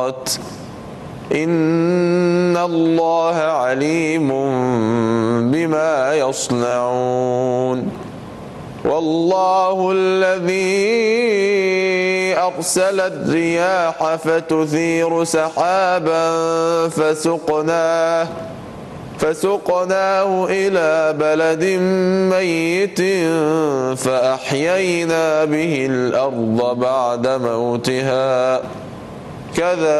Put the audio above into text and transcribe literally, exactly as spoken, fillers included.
الثمرات إن الله عليم بما يصنعون والله الذي أرسل الرياح فتثير سحابا فسقناه فسقناه إلى بلد ميت فأحيينا به الأرض بعد موتها كذلك